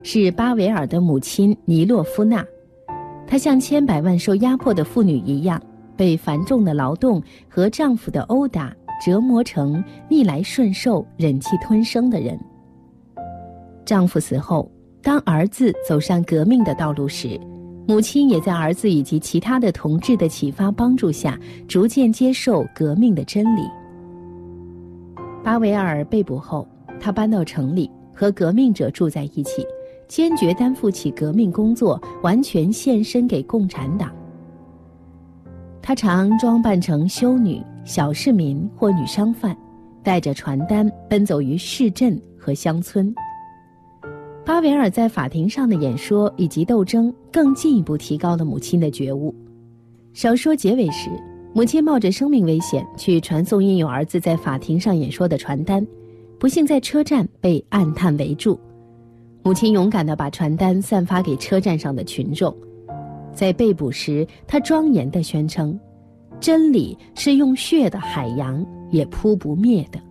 是巴维尔的母亲尼洛夫娜。她像千百万受压迫的妇女一样，被繁重的劳动和丈夫的殴打折磨成逆来顺受、忍气吞声的人。丈夫死后，当儿子走上革命的道路时，母亲也在儿子以及其他的同志的启发帮助下，逐渐接受革命的真理。巴维尔被捕后，他搬到城里，和革命者住在一起，坚决担负起革命工作，完全献身给共产党。他常装扮成修女、小市民或女商贩，带着传单奔走于市镇和乡村。巴维尔在法庭上的演说以及斗争，更进一步提高了母亲的觉悟。小说结尾时，母亲冒着生命危险去传送印有儿子在法庭上演说的传单，不幸在车站被暗探围住。母亲勇敢地把传单散发给车站上的群众。在被捕时，她庄严地宣称，真理是用血的海洋也扑不灭的。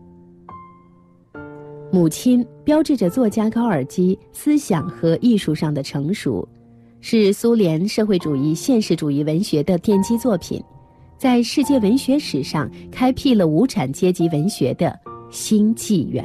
母亲标志着作家高尔基思想和艺术上的成熟，是苏联社会主义现实主义文学的奠基作品，在世界文学史上开辟了无产阶级文学的新纪元。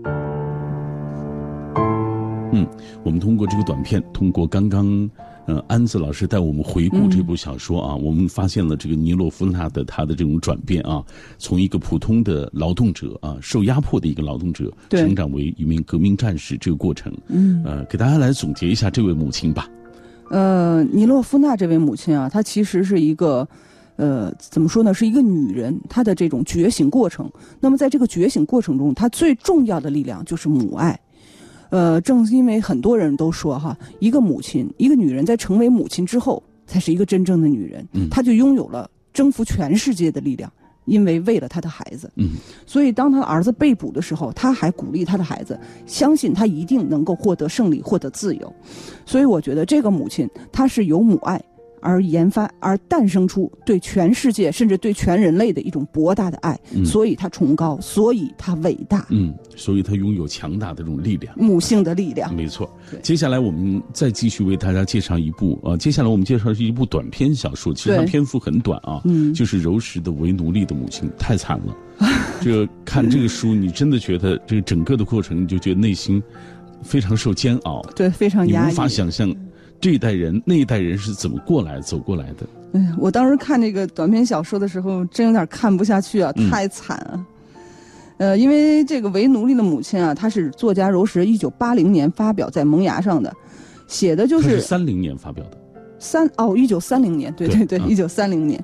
我们通过这个短片，通过刚刚安子老师带我们回顾这部小说啊，我们发现了这个尼洛夫娜的她的这种转变啊，从一个普通的劳动者啊，受压迫的一个劳动者，成长为一名革命战士这个过程。给大家来总结一下这位母亲吧。 尼洛夫娜这位母亲啊，她其实是一个怎么说呢，是一个女人，她的这种觉醒过程。那么在这个觉醒过程中，她最重要的力量就是母爱。正是因为很多人都说哈，一个母亲，一个女人在成为母亲之后，才是一个真正的女人。她就拥有了征服全世界的力量，因为为了她的孩子。所以当她的儿子被捕的时候，她还鼓励她的孩子，相信他一定能够获得胜利，获得自由。所以我觉得这个母亲，她是由母爱而研发而诞生出对全世界甚至对全人类的一种博大的爱，所以它崇高，所以它伟大， 所以它拥有强大的这种力量， 母性的力量。 没错。接下来我们再继续为大家介绍一部接下来我们介绍的是一部短篇小说，其实它篇幅很短啊，就是柔石的《为奴隶的母亲》，太惨了。这个看这个书，你真的觉得这个整个的过程，你就觉得内心非常受煎熬， 对，非常压抑， 你无法想象这一代人那一代人是怎么走过来的。 我当时看这个短篇小说的时候，真有点看不下去啊，太惨了。因为这个《为奴隶的母亲》啊，她是作家柔石1980年发表在萌芽上的，写的就是。 她是30年发表的。 1930年，对，1930年。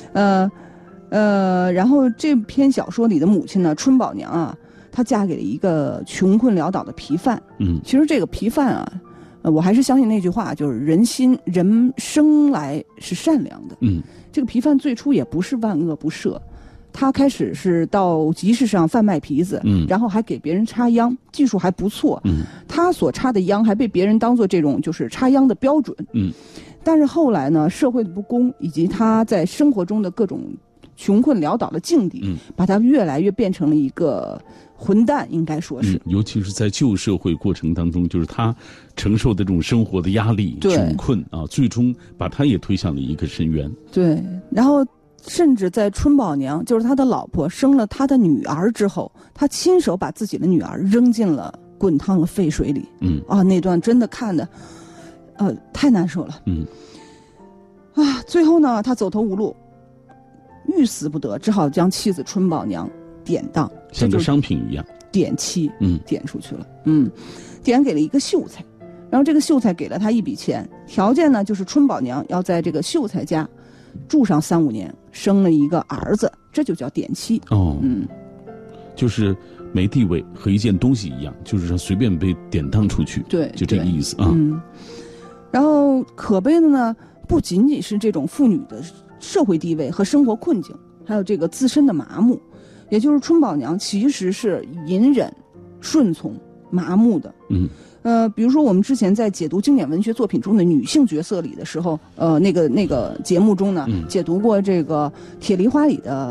然后这篇小说里的母亲呢，春宝娘啊，她嫁给了一个穷困潦倒的皮贩。其实这个皮贩啊。我还是相信那句话，就是人生来是善良的。这个皮贩最初也不是万恶不赦，他开始是到集市上贩卖皮子，然后还给别人插秧，技术还不错。他所插的秧还被别人当做这种就是插秧的标准。但是后来呢，社会的不公以及他在生活中的各种穷困潦倒的境地，把他越来越变成了一个混蛋，应该说是。尤其是在旧社会过程当中，就是他承受的这种生活的压力、窘困啊，最终把他也推向了一个深渊。 对，然后甚至在春宝娘，就是他的老婆生了他的女儿之后，他亲手把自己的女儿扔进了滚烫的沸水里。那段真的看的，太难受了。最后呢，他走投无路。欲死不得，只好将妻子春宝娘典当， 像个商品一样典妻，典出去了。典给了一个秀才，然后这个秀才给了他一笔钱，条件呢就是春宝娘要在这个秀才家住上3-5年，生了一个儿子，这就叫典妻。 就是没地位和一件东西一样，就是随便被典当出去， 对， 就这个意思啊。 然后可悲的呢，不仅仅是这种妇女的社会地位和生活困境，还有这个自身的麻木，也就是春宝娘其实是隐忍、顺从、麻木的。比如说我们之前在解读经典文学作品中的女性角色里的时候，那个节目中呢，解读过这个《铁梨花》里的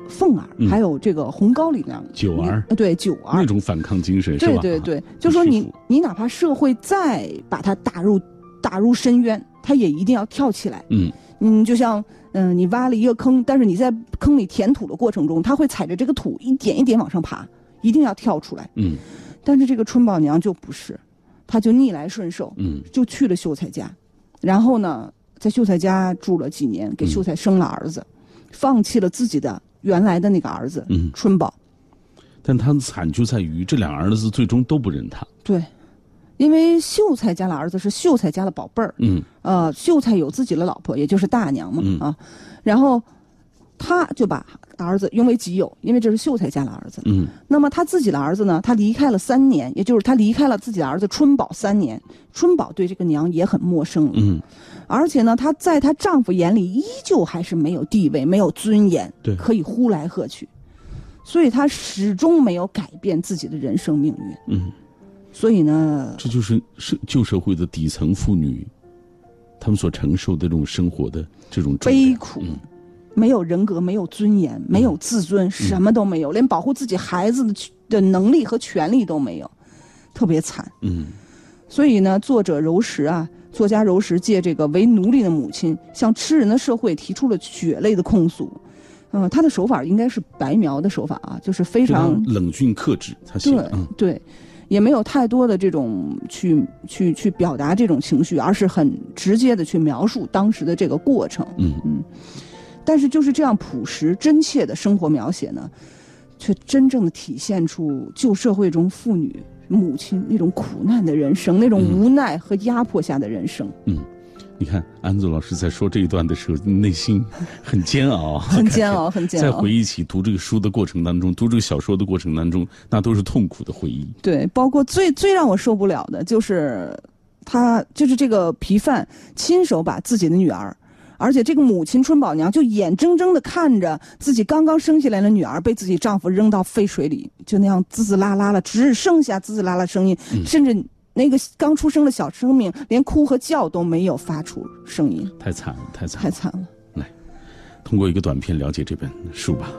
凤儿，还有这个红高粱九儿， 对九儿那种反抗精神是吧？ 对对对，就说你哪怕社会再把他打入深渊，他也一定要跳起来。就像你挖了一个坑，但是你在坑里填土的过程中，他会踩着这个土一点一点往上爬，一定要跳出来。但是这个春宝娘就不是，她就逆来顺受，就去了秀才家，然后呢，在秀才家住了几年，给秀才生了儿子，放弃了自己的原来的那个儿子春宝。 但他的惨就在于这两儿子最终都不认他。 对，因为秀才家的儿子是秀才家的宝贝儿。秀才有自己的老婆，也就是大娘嘛。然后他就把儿子拥为己有，因为这是秀才家的儿子。那么他自己的儿子呢，他离开了3年，也就是他离开了自己的儿子春宝3年。春宝对这个娘也很陌生了。而且呢，她在她丈夫眼里依旧还是没有地位，没有尊严，可以呼来喝去，所以她始终没有改变自己的人生命运。所以呢， 这就是旧社会的底层妇女，她们所承受的这种生活的这种悲苦。没有人格，没有尊严，没有自尊，什么都没有，连保护自己孩子的能力和权利都没有，特别惨。所以呢，作家柔石借这个为奴隶的母亲向吃人的社会提出了血泪的控诉。他的手法应该是白描的手法啊，就是非常冷峻克制。他写的对，也没有太多的这种去表达这种情绪，而是很直接的去描述当时的这个过程。但是就是这样朴实真切的生活描写呢，却真正的体现出旧社会中妇女母亲那种苦难的人生，那种无奈和压迫下的人生。 你看安子老师在说这一段的时候，内心很煎熬， 很煎熬。 在回忆起读这个书的过程当中，读这个小说的过程当中，那都是痛苦的回忆。 对，包括最让我受不了的就是这个皮范亲手把自己的女儿，而且这个母亲春宝娘就眼睁睁地看着自己刚刚生下来的女儿被自己丈夫扔到沸水里，就那样滋滋啦啦了，只剩下滋滋啦啦声音，甚至那个刚出生的小生命连哭和叫都没有发出声音。 太惨了。来，通过一个短片了解这本书吧。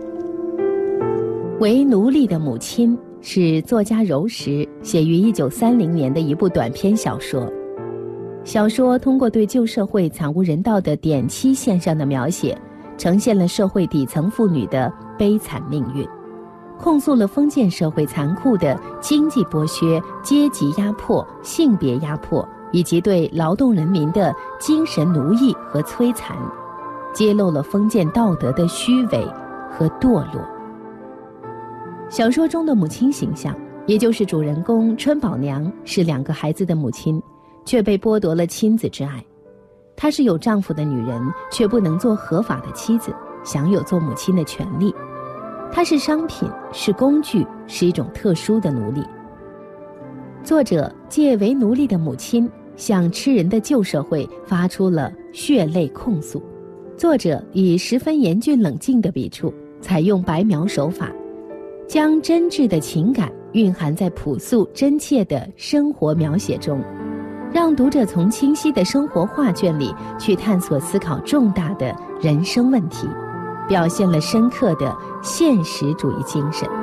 为奴隶的母亲是作家柔石写于1930年的一部短篇小说。小说通过对旧社会惨无人道的点漆线上的描写，呈现了社会底层妇女的悲惨命运，控诉了封建社会残酷的经济剥削、阶级压迫、性别压迫，以及对劳动人民的精神奴役和摧残，揭露了封建道德的虚伪和堕落。小说中的母亲形象，也就是主人公春宝娘，是2个孩子的母亲，却被剥夺了亲子之爱。她是有丈夫的女人，却不能做合法的妻子，享有做母亲的权利。她是商品，是工具，是一种特殊的奴隶。作者借为奴隶的母亲向吃人的旧社会发出了血泪控诉。作者以十分严峻冷静的笔触，采用白描手法，将真挚的情感蕴含在朴素真切的生活描写中，让读者从清晰的生活画卷里去探索思考重大的人生问题，表现了深刻的现实主义精神。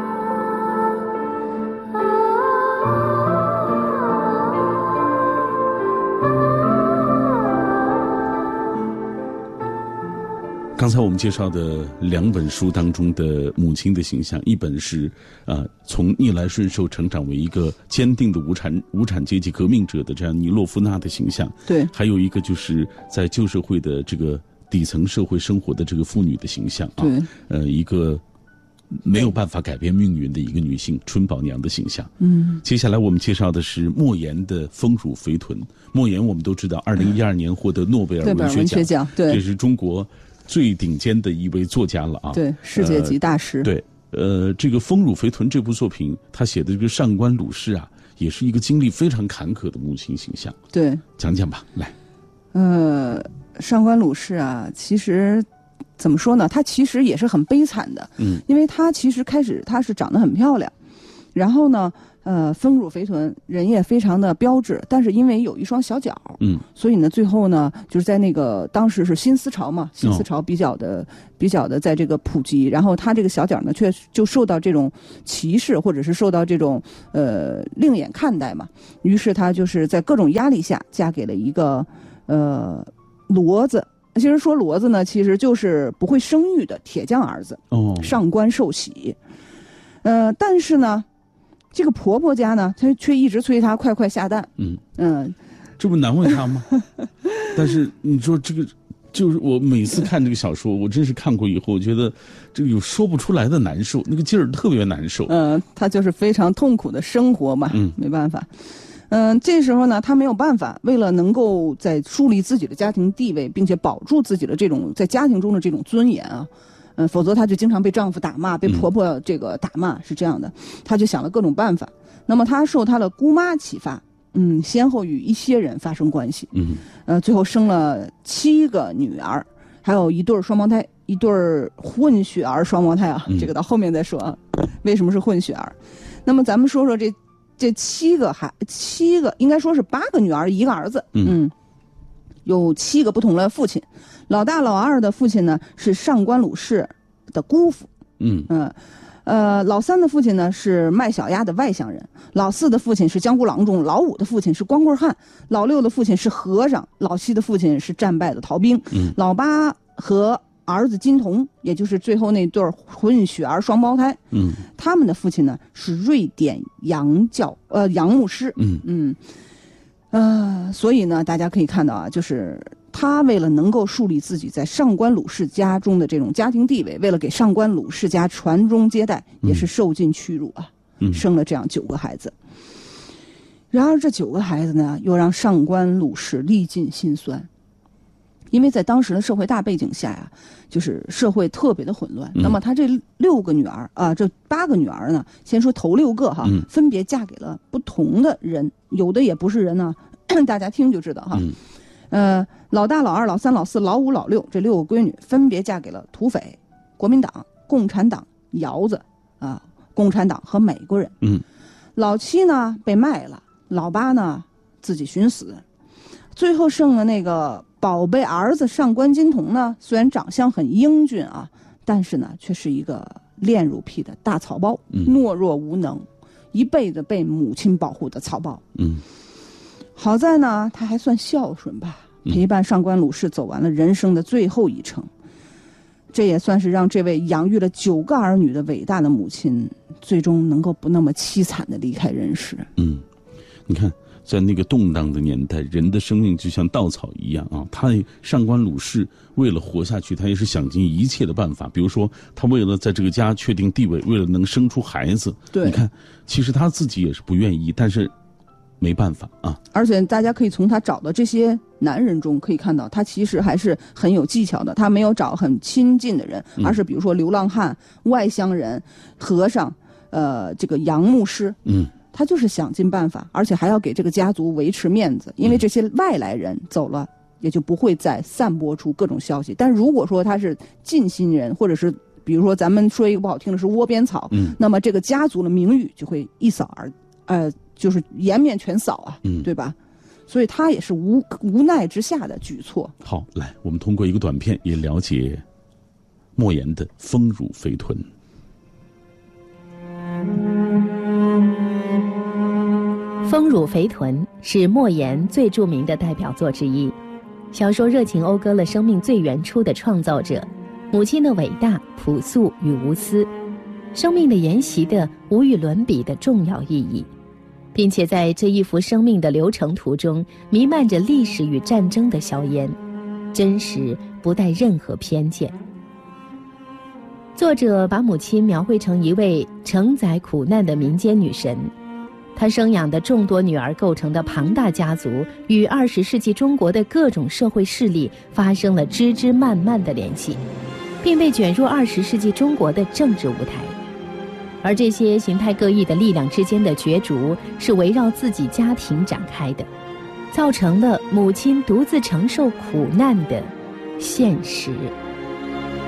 刚才我们介绍的2本书当中的母亲的形象，一本是从逆来顺受成长为一个坚定的无产阶级革命者的这样尼洛夫娜的形象， 对， 还有一个就是在旧社会的这个底层社会生活的这个妇女的形象啊， 对， 一个没有办法改变命运的一个女性春宝娘的形象。接下来我们介绍的是莫言的《丰乳肥臀》。莫言我们都知道2012年获得诺贝尔文学奖， 对， 这是中国最顶尖的一位作家了啊！ 对，世界级大师。 对，这个《丰乳肥臀》这部作品，他写的这个上官鲁氏啊，也是一个经历非常坎坷的母亲形象。 对， 讲讲吧，来。 上官鲁氏啊，其实怎么说呢？她其实也是很悲惨的。因为她其实开始她是长得很漂亮，然后呢， 丰乳肥臀，人也非常的标致，但是因为有一双小脚，所以呢，最后呢，就是在那个当时是新思潮嘛，新思潮比较的在这个普及，然后他这个小脚呢，却就受到这种歧视，或者是受到这种另眼看待嘛，于是他就是在各种压力下嫁给了一个骡子。其实说骡子呢，其实就是不会生育的铁匠儿子，上官寿喜。但是呢，这个婆婆家呢，她却一直催她快下蛋。 这不难为她吗？但是你说这个，就是我每次看这个小说，我真是看过以后，我觉得这个有说不出来的难受，那个劲儿特别难受。 她就是非常痛苦的生活嘛，没办法。这时候呢，她没有办法，为了能够在树立自己的家庭地位，并且保住自己的这种在家庭中的这种尊严啊，否则她就经常被丈夫打骂，被婆婆这个打骂，是这样的。她就想了各种办法。那么她受她的姑妈启发，先后与一些人发生关系，最后生了7个女儿，还有一对双胞胎，一对混血儿双胞胎啊，这个到后面再说啊，为什么是混血儿？那么咱们说说这7个应该说是8个女儿1个儿子，有7个不同的父亲。老大老二的父亲呢是上官鲁氏的姑父，老三的父亲呢是卖小鸭的外乡人，老四的父亲是江湖郎中，老五的父亲是光棍汉，老六的父亲是和尚，老七的父亲是战败的逃兵，老八和儿子金童，也就是最后那对混血儿双胞胎，他们的父亲呢是瑞典杨牧师，所以呢，大家可以看到啊，就是他为了能够树立自己在上官鲁氏家中的这种家庭地位，为了给上官鲁氏家传宗接代，也是受尽屈辱啊，生了这样9个孩子。然而这9个孩子呢，又让上官鲁氏历尽辛酸。因为在当时的社会大背景下呀，就是社会特别的混乱。那么他这6个女儿啊，这8个女儿呢，先说头6个哈，分别嫁给了不同的人，有的也不是人呢，大家听就知道哈。老大、老二、老三、老四、老五、老六这6个闺女分别嫁给了土匪、国民党、共产党、窑子啊，共产党和美国人。老七呢被卖了，老八呢自己寻死，最后剩了那个宝贝儿子上官金童呢，虽然长相很英俊啊，但是呢却是一个恋乳癖的大草包，懦弱无能，一辈子被母亲保护的草包。好在呢他还算孝顺吧，陪伴上官鲁氏走完了人生的最后一程，这也算是让这位养育了9个儿女的伟大的母亲最终能够不那么凄惨的离开人世。 你看在那个动荡的年代，人的生命就像稻草一样啊。他上官鲁氏为了活下去，他也是想尽一切的办法。比如说，他为了在这个家确定地位，为了能生出孩子，对，你看，其实他自己也是不愿意，但是没办法啊。 而且大家可以从他找的这些男人中可以看到，他其实还是很有技巧的。他没有找很亲近的人，而是比如说流浪汉、外乡人、和尚，这个杨牧师，他就是想尽办法，而且还要给这个家族维持面子，因为这些外来人走了，也就不会再散播出各种消息。但如果说他是近亲人，或者是比如说咱们说一个不好听的是窝边草，那么这个家族的名誉就会一扫就是颜面全扫啊，对吧？所以他也是无奈之下的举措。 好，来，我们通过一个短片也了解莫言的丰乳肥臀。 丰乳肥臀是莫言最著名的代表作之一，小说热情讴歌了生命最原初的创造者，母亲的伟大、朴素与无私，生命的沿袭的无与伦比的重要意义，并且在这一幅生命的流程图中弥漫着历史与战争的硝烟，真实不带任何偏见。作者把母亲描绘成一位承载苦难的民间女神，她生养的众多女儿构成的庞大家族与20世纪中国的各种社会势力发生了枝枝蔓蔓的联系，并被卷入20世纪中国的政治舞台。而这些形态各异的力量之间的角逐是围绕自己家庭展开的，造成了母亲独自承受苦难的现实。